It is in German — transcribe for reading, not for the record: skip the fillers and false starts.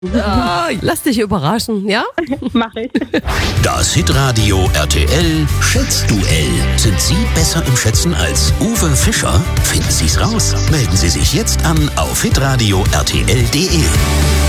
Lass dich überraschen, ja? Mach ich. Das Hitradio RTL Schätzduell. Sind Sie besser im Schätzen als Uwe Fischer? Finden Sie es raus. Melden Sie sich jetzt an auf hitradio rtl.de.